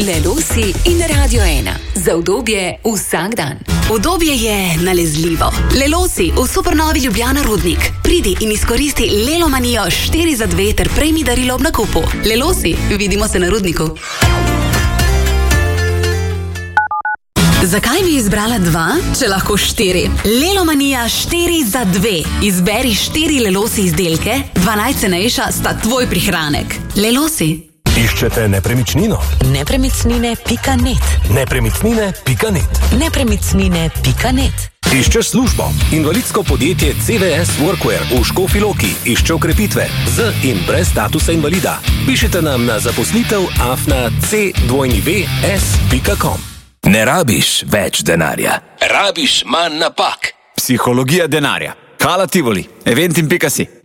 Lelosi in Radio 1. Za udobje vsak dan. Udobje je nalezljivo. Lelosi v Supernovi Ljubljana Rudnik. Pridi in izkoristi Lelomanijo 4 za 2 ter prejmi darilo ob nakupu. Lelosi, vidimo se na Rudniku. Zakaj bi izbrala 2, če lahko 4? Lelomanija 4 za 2. Izberi 4 Lelosi izdelke, 2 najcenejša sta tvoj prihranek. Lelosi. Iščete nepremičnino? Nepremicnine.net. Nepremičnine.net. Nepremicnine.net. Iščeš službo? Invalidsko podjetje CVS Workwear v Škofji Loki išče okrepitve z in brez statusa invalida. Pišite nam na zaposlitev@c2s.com. Ne rabiš več denarja. Rabiš manj napak. Psihologija denarja. Hala Tivoli. Eventim.si.